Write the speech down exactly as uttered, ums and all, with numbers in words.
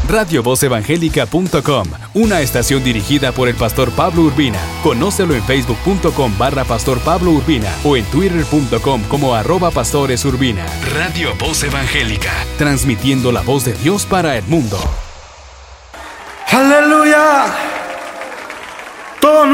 radio voz evangélica punto com, una estación dirigida por el pastor Pablo Urbina. Conócelo en facebook punto com barra pastor Pablo Urbina o en twitter punto com como arroba pastores Urbina. Radio Voz Evangélica, transmitiendo la voz de Dios para el mundo.